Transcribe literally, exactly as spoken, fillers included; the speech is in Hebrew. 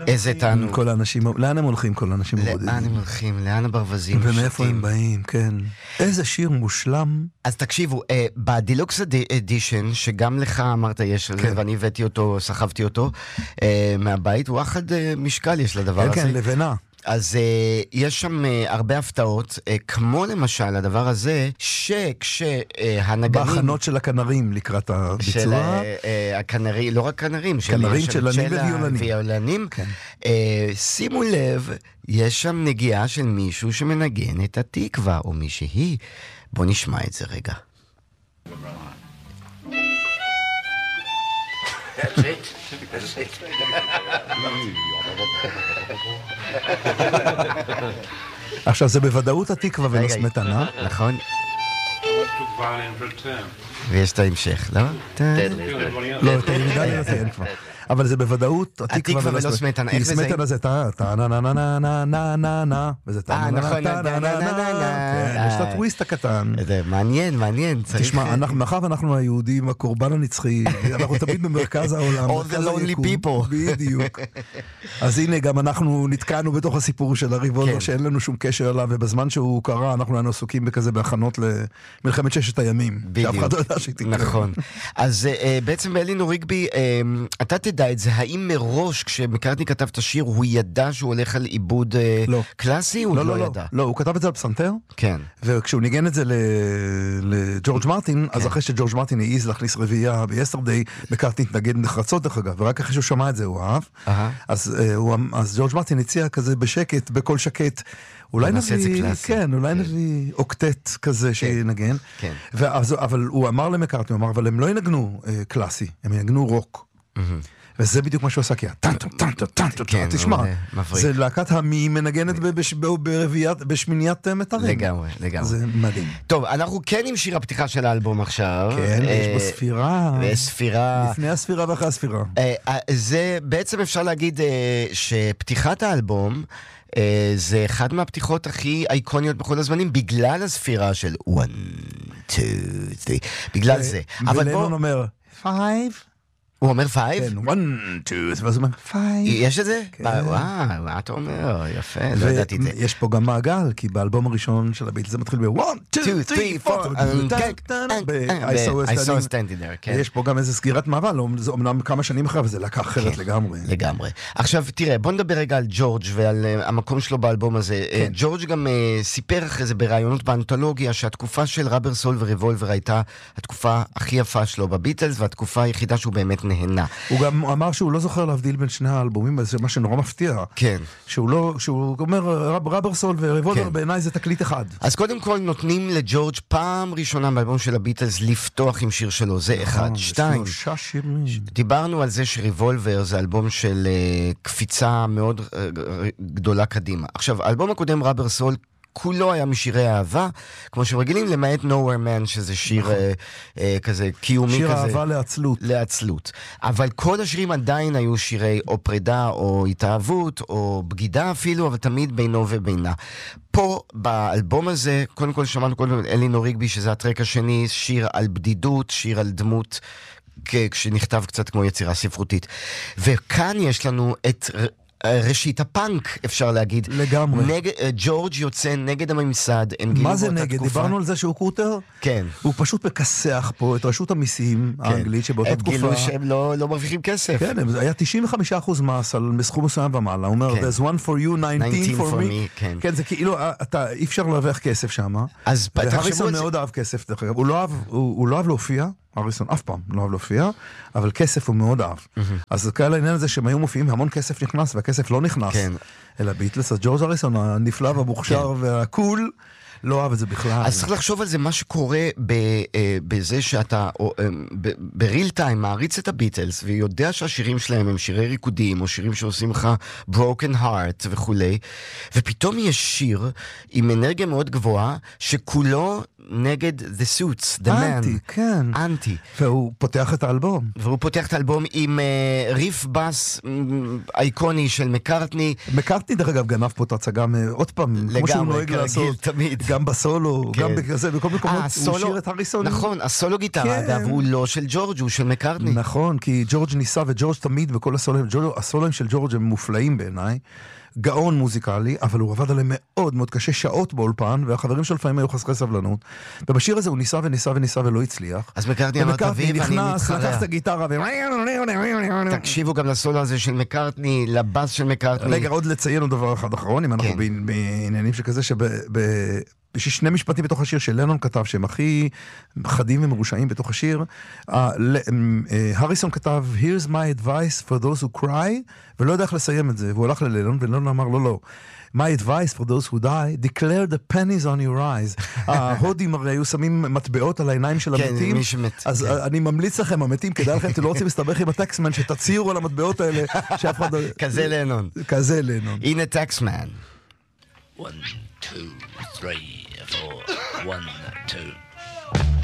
איזה תענוג. כל האנשים, לאן הם הולכים כל האנשים הבודדים? לאן הם הולכים? לאן הברווזים ומאיפה הם באים, כן. איזה שיר מושלם. אז תקשיבו, בדילוקס אדישן, שגם לך אמרת יש על זה, ואני הבאתי אותו, סחבתי אותו מהבית, הוא אחד משקל יש לדבר הזה. כן, כן, לבנה. אז uh, יש שם uh, הרבה הפתעות, uh, כמו למשל הדבר הזה, שכשהנגנים... בהכנות של הכנרים לקראת הביצוע. של uh, הכנרים, לא רק כנרים, כנרים, צ'לנים וויולנים. ויולנים. כן. Uh, שימו לב, יש שם נגיעה של מישהו שמנגן את התקווה, או מישהי. בוא נשמע את זה רגע. That's it. That's it. עכשיו זה בוודאות התקווה ולא סמטנה. נכון. ויש את ההמשך, לא? לא, את הירידה לא תהיה כבר. אבל זה בוודאות התקווה ולא סמטנה. כי סמטנה זה טה, טה נה נה נה נה נה נה נה נה וזה טה נה נה נה נה נה נה. יש לה טוויסט הקטן. מעניין, מעניין. תשמע, מאחר ואנחנו היהודים הקורבן הנצחי, אנחנו תמיד במרכז העולם. All the lonely people. בדיוק. אז הנה גם אנחנו נתקענו בתוך הסיפור של הריבולבר שאין לנו שום קשר אליו, ובזמן שהוא קרה אנחנו היינו עסוקים בכזה בהכנות למלחמת ששת הימים. שאף אחד לא ידע שהיא תקרה. נכון. אז בעצם באלינור ריגבי, אתה תדע את זה, האם מראש כשמקארטני כתב את השיר הוא ידע שהוא הולך על עיבוד קלאסי? הוא לא ידע. לא, הוא כתב את זה על פסנתר. כן. וכשהוא ניגן את זה לג'ורג' מרטין, אז אחרי שג'ורג' מרטין העיז להכניס רביעייה ביסטרדיי, מקארטני התנגד נחרצות דרך אגב, ורק אחרי שהוא שמע את זה הוא אהב. אז ג'ורג' מרטין הציע כזה בשקט, בקול שקט, אולי נביא, כן, אולי נביא אוקטט כזה שינגן. אבל הוא אמר למקארטני, הוא אמר, אבל הם לא ינגנו קלאסי, הם ינגנו רוק. וזה בדיוק מה שהוא עשה, כי טנטו, טנטו, טנטו, תשמע, זה להקת המי מנגנת ברביעיית, בשמיניית מטרים. לגמרי, לגמרי. זה מדהים. טוב, אנחנו כן עם שיר הפתיחה של האלבום עכשיו. כן, יש בו ספירה. ספירה. לפני הספירה ואחרי הספירה. זה בעצם אפשר להגיד שפתיחת האלבום, זה אחד מהפתיחות הכי אייקוניות בכל הזמנים, בגלל הספירה של one, two, three, בגלל זה. ולנון אומר, five, הוא אומר פייב? כן, one, two, ואז הוא אומר פייב. יש את זה? וואו, מה אתה אומר? יפה, לא ידעתי את זה. יש פה גם מעגל, כי באלבום הראשון של הביטלס זה מתחיל ב-one, two, three, four, I saw a standing there. יש פה גם איזה סגירת מעבל, זה אומנם כמה שנים אחרי, וזה לקח אחרת לגמרי. לגמרי. עכשיו, תראה, בוא נדבר רגע על ג'ורג' ועל המקום שלו באלבום הזה. ג'ורג' גם סיפר אחרי זה ברעיונות באנתולוגיה, שהתקופה של ראבר סול וריבולבר הייתה התקופה הכי יפה שלו בביטלס, והתקופה היחידה שהוא באמת נהנה. הוא גם אמר שהוא לא זוכר להבדיל בין שני האלבומים, זה מה שנורא מפתיע. כן. שהוא לא, שהוא אומר, ראבר סול וריבולבר בעיניי זה תקליט אחד. אז קודם כל נותנים לג'ורג' פעם ראשונה באלבום של הביטלס לפתוח עם שיר שלו, זה אחד. שתיים. שלושה שירים. דיברנו על זה שריבולבר זה אלבום של קפיצה מאוד גדולה קדימה. עכשיו, האלבום הקודם ראבר סול כולו היה משירי אהבה, כמו שרגילים, למעט Nowhere Man, שזה שיר אה, אה, כזה קיומי שיר כזה. שיר אהבה לעצלות. לעצלות. אבל כל השירים עדיין היו שירי או פרידה, או התאהבות, או בגידה אפילו, אבל תמיד בינו ובינה. פה, באלבום הזה, קודם כל שמענו קודם אלינור ריגבי, שזה הטרק השני, שיר על בדידות, שיר על דמות, כשנכתב קצת כמו יצירה ספרותית. וכאן יש לנו את ראשית הפאנק, אפשר להגיד. לגמרי. נגד, ג'ורג' יוצא נגד הממסד. מה זה נגד? תקופה. דיברנו על זה שהוא קוטר? כן. הוא פשוט מקסח פה את רשות המיסים כן. האנגלית שבאותה הם תקופה... הם גילו שהם לא, לא מרוויחים כסף. כן, היה תשעים וחמישה אחוז מס על סכום מסוים ומעלה. הוא אומר, כן. there's one for you, nineteen for me. me. כן. כן, זה כאילו, אתה, אי אפשר להרוויח כסף שם. אז והריסון מאוד זה... אהב כסף, דרך אגב. הוא לא אהב, הוא, הוא לא אהב להופיע. אריסון אף פעם לא אוהב להופיע, אבל כסף הוא מאוד אהב. אז כאלה העניין הזה שהם היו מופיעים, המון כסף נכנס, והכסף לא נכנס אל הביטלס. אז ג'ורג' אריסון הנפלא והמוכשר והקול, לא אוהב את זה בכלל. אז צריך לחשוב על זה, מה שקורה בזה שאתה בריל טיים מעריץ את הביטלס, ויודע שהשירים שלהם הם שירי ריקודים, או שירים שעושים לך broken heart וכולי, ופתאום יש שיר עם אנרגיה מאוד גבוהה, שכולו נגד The Suits, The Man. אנטי, כן. אנטי. והוא פותח את האלבום. והוא פותח את האלבום עם uh, ריף בס אייקוני של מקארטני. מקארטני דרך אגב גנב פה את הצגה עוד פעם, כמו שהוא נוהג לעשות. תמיד. גם בסולו, גם בכזה, בכל מקומות, הוא שיר את הריסון. נכון, הסולו גיטרה, אגב, הוא לא של ג'ורג', הוא של מקארטני. נכון, כי ג'ורג' ניסה, וג'ורג' תמיד בכל הסולוים, הסולוים של ג'ורג' הם מופלאים בעיניי, גאון מוזיקלי, אבל הוא עבד עליהם מאוד מאוד קשה, שעות באולפן, והחברים של לפעמים היו חסרי סבלנות, ובשיר הזה הוא ניסה וניסה וניסה ולא הצליח. אז מקארטני אמר, תביא, ואני נכנס, לקח את הגיטרה, ו... תקשיבו גם לסולו הזה של מקארטני, לבאס של מקארטני. רגע, עוד לציין עוד דבר אחד אחרון, אם אנחנו בעניינים שכזה, יש שני משפטים בתוך השיר שלנון כתב, שהם הכי חדים ומרושעים בתוך השיר. הריסון כתב, Here's my advice for those who cry, ולא יודע איך לסיים את זה, והוא הלך ללנון, ולנון אמר, לא, לא. My advice for those who die, declare the pennies on your eyes. ההודים הרי היו שמים מטבעות על העיניים של המתים, אז אני ממליץ לכם, המתים, כדאי לכם, אתם לא רוצים להסתבך עם הטקסמן, שתציעו על המטבעות האלה, שאף אחד... כזה לנון. כזה לנון. הנה טקסמן. One, two, three, four. One, two,